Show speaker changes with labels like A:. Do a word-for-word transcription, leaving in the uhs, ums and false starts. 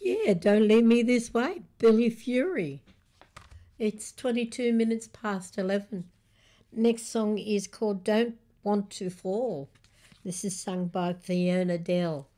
A: Yeah, Don't Leave Me This Way, Billy Fury. It's twenty-two minutes past eleven. Next song is called Don't Want to Fall. This is sung by Fiona Dell.